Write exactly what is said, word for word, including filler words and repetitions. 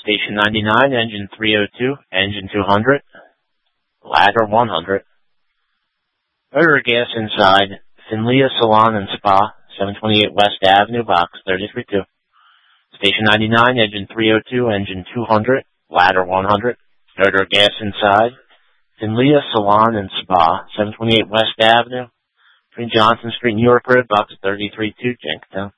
Station ninety-nine, engine three oh two, engine two hundred, ladder one hundred. Odor gas inside, Finlia Salon and Spa, seven twenty-eight West Avenue, box thirty-three two. Station ninety-nine, engine three oh two, engine two hundred, ladder one hundred. Odor gas inside, Finlia Salon and Spa, seven twenty-eight West Avenue, between Johnson Street and New York Road, box thirty-three two, Jenkintown.